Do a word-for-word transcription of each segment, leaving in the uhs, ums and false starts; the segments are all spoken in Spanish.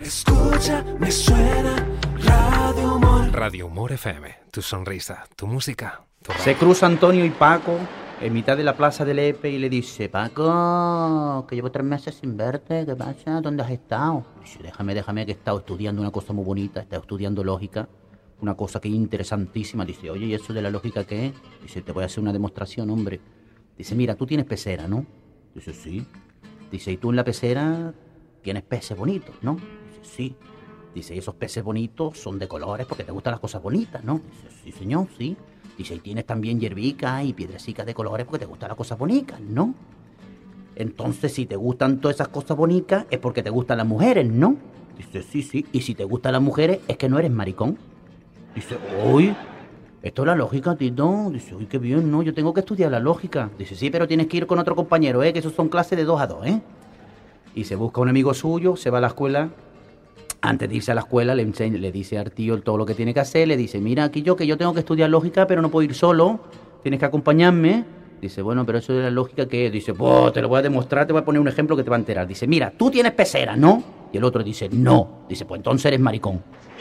Escucha, me suena Radio Humor. Radio Humor F M, tu sonrisa, tu música, tu radio. Se cruza Antonio y Paco en mitad de la plaza de Lepe y le dice: Paco, que llevo tres meses sin verte, ¿qué pasa? ¿Dónde has estado? Dice: déjame, déjame, que he estado estudiando una cosa muy bonita, he estado estudiando lógica, una cosa que es interesantísima. Dice: oye, ¿y eso de la lógica qué es? Dice: te voy a hacer una demostración, hombre. Dice: mira, tú tienes pecera, ¿no? Dice: sí. Dice: y tú en la pecera tienes peces bonitos, ¿no? Dice: sí. Dice: y esos peces bonitos son de colores porque te gustan las cosas bonitas, ¿no? Dice: sí, señor, sí. Dice: y tienes también hierbicas y piedrecicas de colores porque te gustan las cosas bonitas, ¿no? Entonces, si te gustan todas esas cosas bonitas es porque te gustan las mujeres, ¿no? Dice: sí, sí. Y si te gustan las mujeres es que no eres maricón. Dice: uy, esto es la lógica, Tito. Dice: uy, qué bien, ¿no? Yo tengo que estudiar la lógica. Dice: sí, pero tienes que ir con otro compañero, ¿eh? Que esos son clases de dos a dos, ¿eh? Y se busca un amigo suyo, se va a la escuela. Antes de irse a la escuela le, enseña, le dice al tío todo lo que tiene que hacer. Le dice: mira, aquí yo que yo tengo que estudiar lógica, pero no puedo ir solo. Tienes que acompañarme. Dice: bueno, pero eso de la lógica, ¿qué es? Dice: pues te lo voy a demostrar, te voy a poner un ejemplo que te va a enterar. Dice: mira, tú tienes pecera, ¿no? Y el otro dice: no. Dice: pues entonces eres maricón.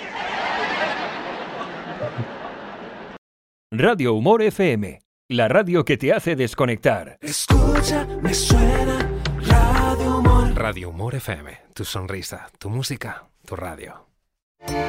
Radio Humor F M, la radio que te hace desconectar. Escucha, me suena Radio Humor. Radio Humor F M, tu sonrisa, tu música, tu radio.